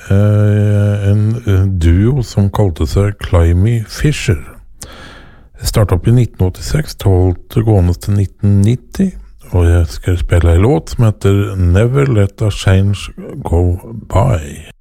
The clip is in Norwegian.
en duo som kalte seg Climby Fisher. Jeg startet opp i 1986, holdt gående til 1990, og jeg skal spille en låt som heter Never Let a Change Go By.